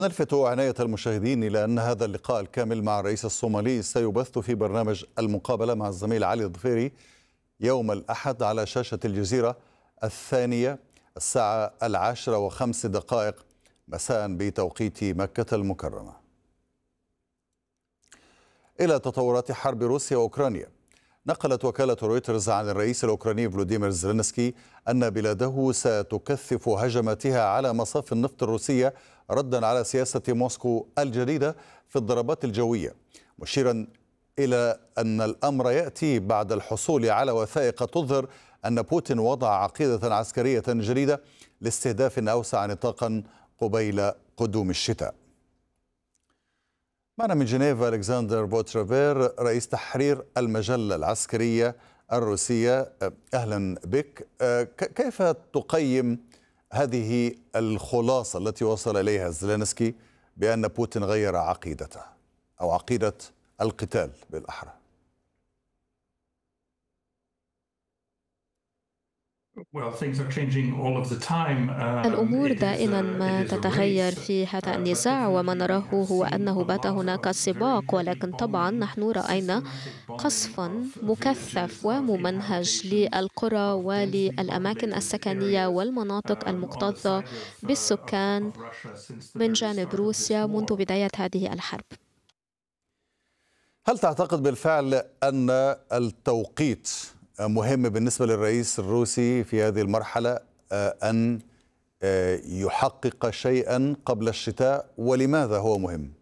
نلفت عناية المشاهدين إلى أن هذا اللقاء الكامل مع الرئيس الصومالي سيبث في برنامج المقابلة مع الزميل علي الظفيري يوم الأحد على شاشة الجزيرة الثانية الساعة 10:05 مساء بتوقيت مكة المكرمة. إلى تطورات حرب روسيا وأوكرانيا، نقلت وكالة رويترز عن الرئيس الأوكراني فلوديمير زيلينسكي أن بلاده ستكثف هجماتها على مصافي النفط الروسية ردا على سياسة موسكو الجديدة في الضربات الجوية، مشيرا إلى أن الأمر يأتي بعد الحصول على وثائق تظهر أن بوتين وضع عقيدة عسكرية جديدة لاستهداف أوسع نطاقا قبيل قدوم الشتاء. معنا من جنيف ألكسندر بوترافير رئيس تحرير المجلة العسكرية الروسية، أهلا بك. كيف تقيم هذه الخلاصة التي وصل إليها زيلينسكي بأن بوتين غير عقيدته أو عقيدة القتال بالأحرى؟ الأمور دائما ما تتغير في هذا النزاع، وما نراه هو أنه بات هناك سباق، ولكن طبعا نحن رأينا قصفا مكثف وممنهج للقرى وللأماكن السكنية والمناطق المكتظة بالسكان من جانب روسيا منذ بداية هذه الحرب. هل تعتقد بالفعل أن التوقيت مهم بالنسبة للرئيس الروسي في هذه المرحلة أن يحقق شيئا قبل الشتاء، ولماذا هو مهم؟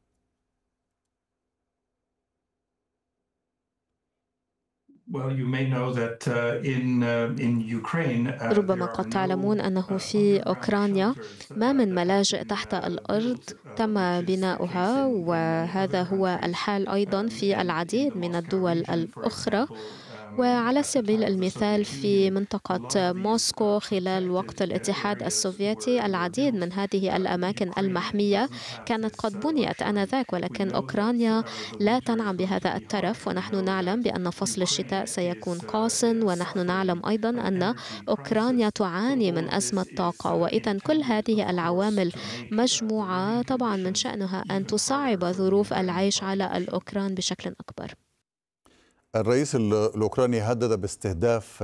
ربما قد تعلمون أنه في أوكرانيا ما من ملاجئ تحت الأرض تم بناؤها، وهذا هو الحال أيضا في العديد من الدول الأخرى. وعلى سبيل المثال في منطقة موسكو خلال وقت الاتحاد السوفيتي العديد من هذه الأماكن المحمية كانت قد بنيت آنذاك، ولكن أوكرانيا لا تنعم بهذا الترف، ونحن نعلم بأن فصل الشتاء سيكون قاس، ونحن نعلم أيضا أن أوكرانيا تعاني من أزمة طاقة. وإذا كل هذه العوامل مجموعة طبعا من شأنها أن تصعب ظروف العيش على الأوكران بشكل أكبر. الرئيس الأوكراني هدد باستهداف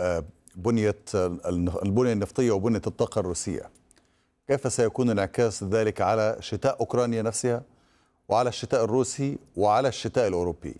البنية النفطية وبنية الطاقة الروسية. كيف سيكون انعكاس ذلك على شتاء أوكرانيا نفسها وعلى الشتاء الروسي وعلى الشتاء الأوروبي؟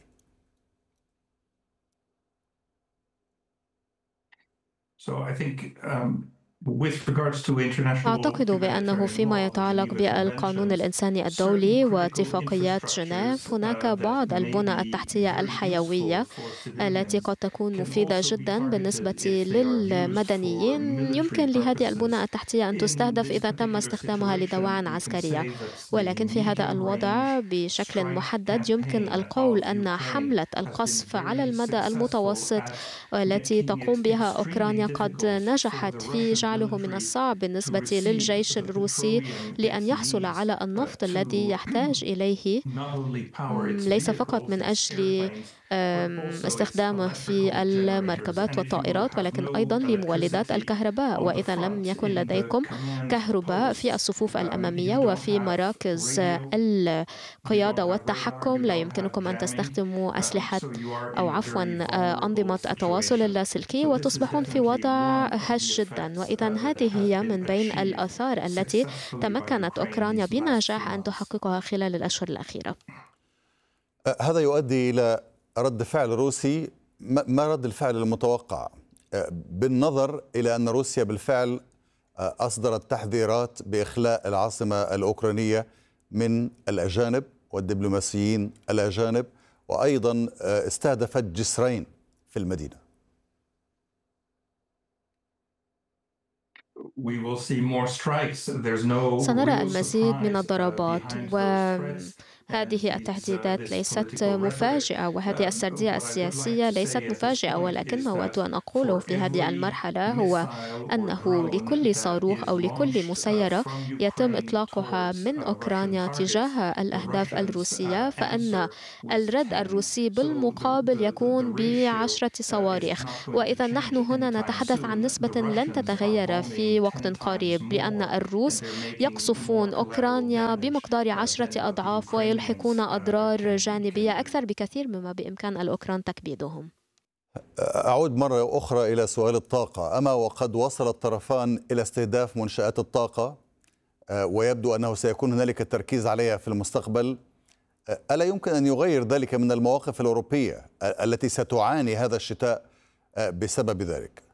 أعتقد بأنه فيما يتعلق بالقانون الإنساني الدولي واتفاقيات جنيف، هناك بعض البنى التحتية الحيوية التي قد تكون مفيدة جدا بالنسبة للمدنيين. يمكن لهذه البنى التحتية أن تستهدف إذا تم استخدامها لدواعٍ عسكرية، ولكن في هذا الوضع بشكل محدد يمكن القول أن حملة القصف على المدى المتوسط التي تقوم بها أوكرانيا قد نجحت في جعله من الصعب بالنسبة للجيش الروسي لأن يحصل على النفط الذي يحتاج إليه، ليس فقط من أجل استخدامه في المركبات والطائرات، ولكن أيضا لمولدات الكهرباء. وإذا لم يكن لديكم كهرباء في الصفوف الأمامية وفي مراكز القيادة والتحكم، لا يمكنكم أن تستخدموا أسلحة أو عفوا أنظمة التواصل اللاسلكي، وتصبحون في وضع هش جدا. وإذا هذه هي من بين الآثار التي تمكنت أوكرانيا بنجاح أن تحققها خلال الأشهر الأخيرة. هذا يؤدي إلى رد فعل روسي، ما رد الفعل المتوقع بالنظر إلى أن روسيا بالفعل أصدرت تحذيرات بإخلاء العاصمة الأوكرانية من الأجانب والدبلوماسيين الأجانب، وأيضا استهدفت جسرين في المدينة؟ سنرى المزيد من الضربات، هذه التهديدات ليست مفاجئة، وهذه السردية السياسية ليست مفاجئة، ولكن ما أود أن أقوله في هذه المرحلة هو أنه لكل صاروخ أو لكل مسيرة يتم إطلاقها من أوكرانيا تجاه الأهداف الروسية، فأن الرد الروسي بالمقابل يكون ب10 صواريخ. وإذا نحن هنا نتحدث عن نسبة لن تتغير في وقت قريب، لأن الروس يقصفون أوكرانيا بمقدار 10 أضعاف ويلحقون أضرار جانبية أكثر بكثير مما بإمكان الأوكران تكبيدهم. أعود مرة أخرى إلى سؤال الطاقة. أما وقد وصل الطرفان إلى استهداف منشآت الطاقة ويبدو أنه سيكون هنالك التركيز عليها في المستقبل، ألا يمكن أن يغير ذلك من المواقف الأوروبية التي ستعاني هذا الشتاء بسبب ذلك؟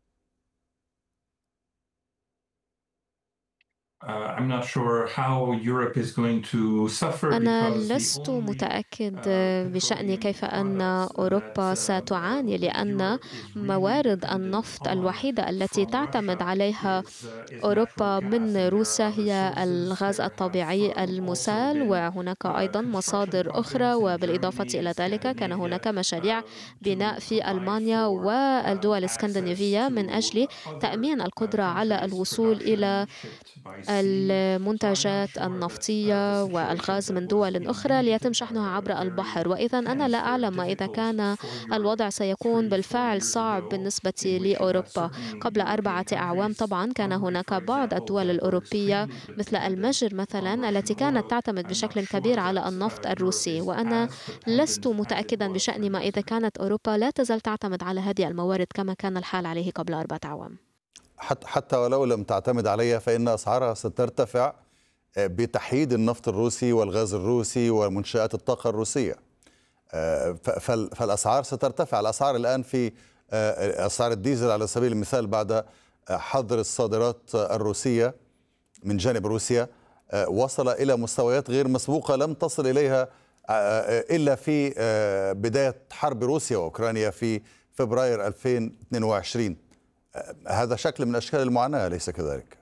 أنا لست متأكد بشأن كيف أن أوروبا ستعاني، لأن موارد النفط الوحيدة التي تعتمد عليها أوروبا من روسيا هي الغاز الطبيعي المسال، وهناك أيضا مصادر أخرى. وبالإضافة إلى ذلك كان هناك مشاريع بناء في ألمانيا والدول الإسكندنافية من أجل تأمين القدرة على الوصول إلى المنتجات النفطية والغاز من دول أخرى ليتم شحنها عبر البحر. وإذا أنا لا أعلم إذا كان الوضع سيكون بالفعل صعب بالنسبة لأوروبا. قبل 4 أعوام طبعا كان هناك بعض الدول الأوروبية مثل المجر مثلا التي كانت تعتمد بشكل كبير على النفط الروسي، وأنا لست متأكدا بشأن ما إذا كانت أوروبا لا تزال تعتمد على هذه الموارد كما كان الحال عليه قبل 4 أعوام. حتى ولو لم تعتمد عليها فإن أسعارها سترتفع بتحييد النفط الروسي والغاز الروسي ومنشآت الطاقة الروسية، فالأسعار سترتفع. الأسعار الآن في أسعار الديزل على سبيل المثال بعد حظر الصادرات الروسية من جانب روسيا وصل إلى مستويات غير مسبوقة لم تصل إليها إلا في بداية حرب روسيا وأوكرانيا في فبراير 2022. هذا شكل من أشكال المعاناة، أليس كذلك؟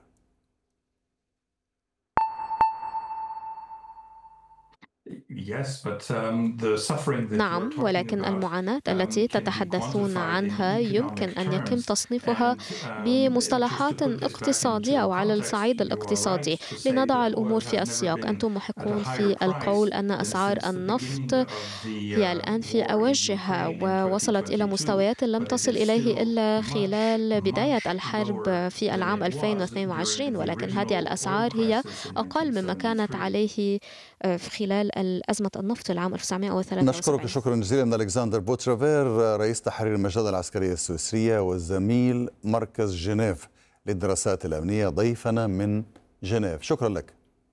نعم، ولكن المعاناة التي تتحدثون عنها يمكن أن يتم تصنيفها بمصطلحات اقتصادية أو على الصعيد الاقتصادي. لنضع الأمور في السياق، أنتم محقون في القول أن أسعار النفط هي الآن في أوجها ووصلت إلى مستويات لم تصل إليه إلا خلال بداية الحرب في العام 2022، ولكن هذه الأسعار هي أقل مما كانت عليه خلال أزمة النفط العام 1973. نشكرك شكرا جزيلا من ألكسندر بوترافير، رئيس تحرير المجلة العسكرية السويسرية وزميل مركز جنيف للدراسات الأمنية، ضيفنا من جنيف. شكرا لك.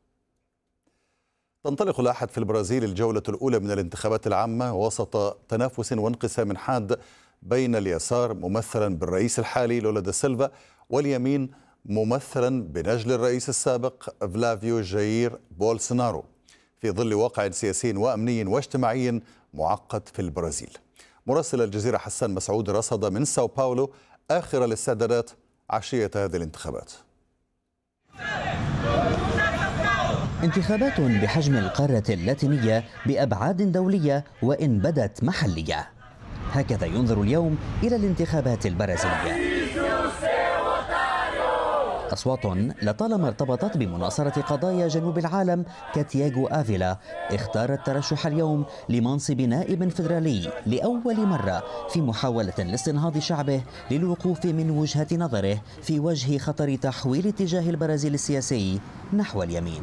تنطلق الأحد في البرازيل الجولة الأولى من الانتخابات العامة وسط تنافس وانقسام حاد بين اليسار ممثلا بالرئيس الحالي لولا دا سيلفا واليمين ممثلا بنجل الرئيس السابق فلافيو جاير بولسونارو، في ظل واقع سياسي وأمني واجتماعي معقد في البرازيل. مراسل الجزيرة حسان مسعود رصد من ساو باولو آخر الاستعدادات عشية هذه الانتخابات. انتخابات بحجم القارة اللاتينية بأبعاد دولية وإن بدت محلية، هكذا ينظر اليوم إلى الانتخابات البرازيلية. أصوات لطالما ارتبطت بمناصرة قضايا جنوب العالم كتياغو آفيلا اختار الترشح اليوم لمنصب نائب فيدرالي لأول مرة في محاولة لاستنهاض شعبه للوقوف من وجهة نظره في وجه خطر تحويل اتجاه البرازيل السياسي نحو اليمين.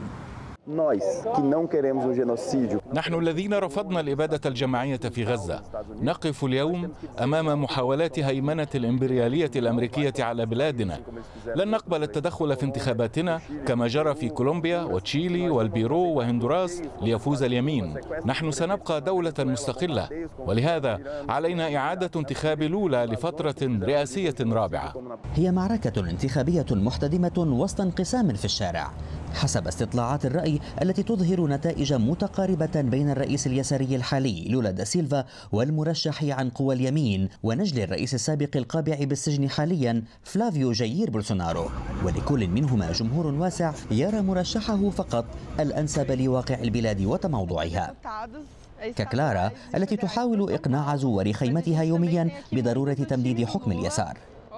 نحن الذين رفضنا الإبادة الجماعية في غزة نقف اليوم أمام محاولات هيمنة الإمبريالية الأمريكية على بلادنا. لن نقبل التدخل في انتخاباتنا كما جرى في كولومبيا وتشيلي والبيرو وهندوراس ليفوز اليمين. نحن سنبقى دولة مستقلة، ولهذا علينا إعادة انتخاب لولا لفترة رئاسية رابعة. هي معركة انتخابية محتدمة وسط انقسام في الشارع. حسب استطلاعات الرأي الجمهوري التي تظهر نتائج متقاربة بين الرئيس اليساري الحالي لولا دا سيلفا والمرشح عن قوى اليمين ونجل الرئيس السابق القابع بالسجن حاليا فلافيو جايير بولسونارو، ولكل منهما جمهور واسع يرى مرشحه فقط الأنسب لواقع البلاد وتموضعها، ككلارا التي تحاول إقناع زوار خيمتها يوميا بضرورة تمديد حكم اليسار.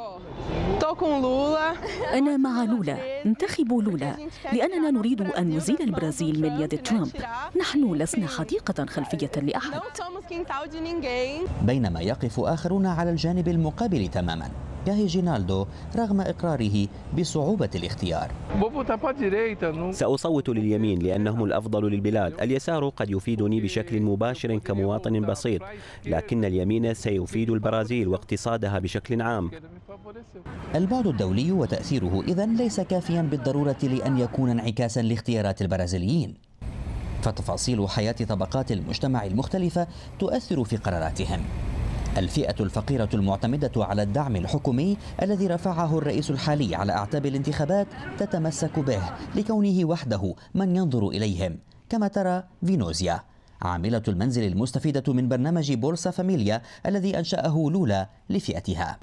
أنا مع لولا، انتخبوا لولا لأننا نريد أن نزيل البرازيل من يد ترامب. نحن لسنا حديقة خلفية لأحد. بينما يقف آخرون على الجانب المقابل تماما كهيجينالدو رغم إقراره بصعوبة الاختيار. سأصوت لليمين لأنهم الأفضل للبلاد. اليسار قد يفيدني بشكل مباشر كمواطن بسيط، لكن اليمين سيفيد البرازيل واقتصادها بشكل عام. البعد الدولي وتأثيره إذن ليس كافيا بالضرورة لأن يكون انعكاسا لاختيارات البرازيليين، فتفاصيل حياة طبقات المجتمع المختلفة تؤثر في قراراتهم. الفئة الفقيرة المعتمدة على الدعم الحكومي الذي رفعه الرئيس الحالي على أعتاب الانتخابات تتمسك به لكونه وحده من ينظر إليهم، كما ترى فينوزيا عاملة المنزل المستفيدة من برنامج بولسا فاميليا الذي أنشأه لولا لفئتها.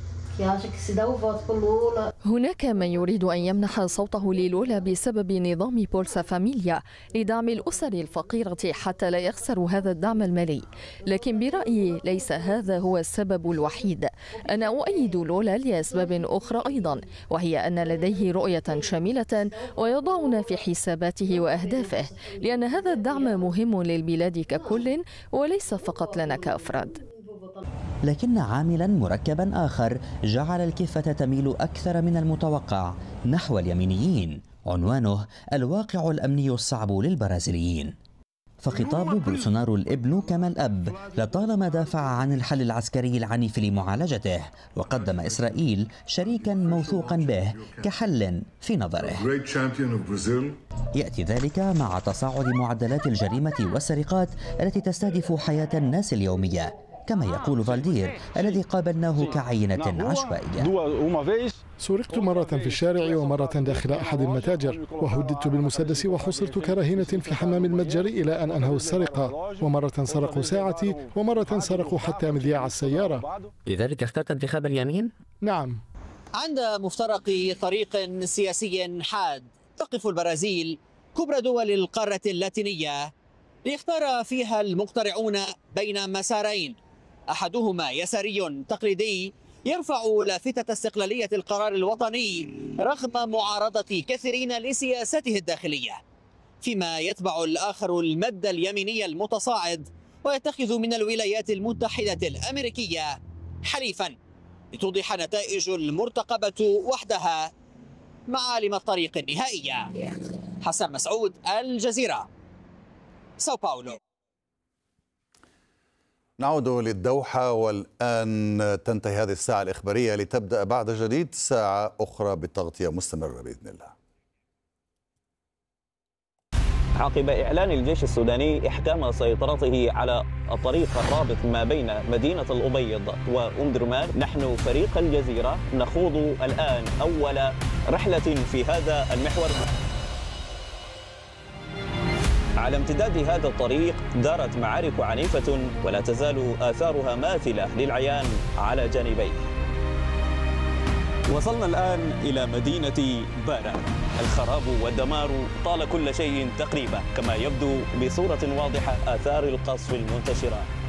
هناك من يريد أن يمنح صوته للولا بسبب نظام بولسا فاميليا لدعم الأسر الفقيرة حتى لا يخسروا هذا الدعم المالي، لكن برأيي ليس هذا هو السبب الوحيد. أنا أؤيد لولا لأسباب أخرى أيضا، وهي أن لديه رؤية شاملة ويضعنا في حساباته وأهدافه، لأن هذا الدعم مهم للبلاد ككل وليس فقط لنا كأفراد. لكن عاملا مركبا آخر جعل الكفة تميل أكثر من المتوقع نحو اليمينيين، عنوانه الواقع الأمني الصعب للبرازيليين. فخطاب بولسونارو الابن كما الأب لطالما دافع عن الحل العسكري العنيف لمعالجته، وقدم إسرائيل شريكا موثوقا به كحل في نظره. يأتي ذلك مع تصاعد معدلات الجريمة والسرقات التي تستهدف حياة الناس اليومية، كما يقول فالدير الذي قابلناه كعينة عشوائية. سرقت مرة في الشارع ومرة داخل أحد المتاجر، وهددت بالمسدس وحصرت كرهينة في حمام المتجر إلى أن أنهوا السرقة، ومرة سرقوا ساعتي ومرة سرقوا حتى مذياع السيارة. لذلك اخترت انتخاب اليمين؟ نعم. عند مفترق طريق سياسي حاد تقف البرازيل كبرى دول القارة اللاتينية ليختار فيها المقترعون بين مسارين، أحدهما يساري تقليدي يرفع لافتة استقلالية القرار الوطني رغم معارضة كثيرين لسياسته الداخلية، فيما يتبع الآخر المد اليميني المتصاعد ويتخذ من الولايات المتحدة الأمريكية حليفا لتوضح نتائج المرتقبة وحدها معالم الطريق النهائية. حسن مسعود، الجزيرة، ساو باولو. نعود للدوحة، والآن تنتهي هذه الساعة الإخبارية لتبدأ بعد جديد ساعة أخرى بالتغطية مستمرة بإذن الله. عقب إعلان الجيش السوداني إحكام سيطرته على الطريق الرابط ما بين مدينة الأبيض وأم درمان، نحن فريق الجزيرة نخوض الآن أول رحلة في هذا المحور. على امتداد هذا الطريق دارت معارك عنيفة ولا تزال آثارها ماثلة للعيان على جانبيه. وصلنا الآن إلى مدينة بارا. الخراب والدمار طال كل شيء تقريبا، كما يبدو بصورة واضحة آثار القصف المنتشرة